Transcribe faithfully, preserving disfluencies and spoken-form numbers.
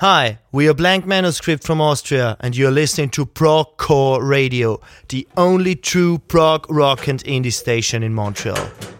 Hi, we are Blank Manuscript from Austria, and you're listening to Progcore Radio, the only true prog rock and indie station in Montreal.